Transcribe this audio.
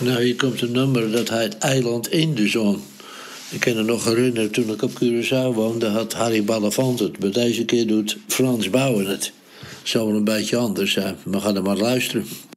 Nou, hier komt een nummer dat heet Eiland in de Zon. Ik kan me nog herinneren, toen ik op Curaçao woonde, had Harry Belafonte het. Maar deze keer doet Frans Bouwen het. Zal wel een beetje anders zijn. We gaan er maar luisteren.